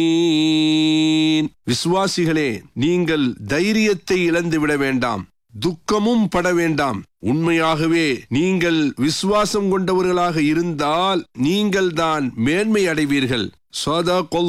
விசுவாசிகளே, நீங்கள் தைரியத்தை இழந்துவிட வேண்டாம், துக்கமும் பட வேண்டாம். உண்மையாகவே நீங்கள் விசுவாசம் கொண்டவர்களாக இருந்தால் நீங்கள் தான் மேன்மை அடைவீர்கள்.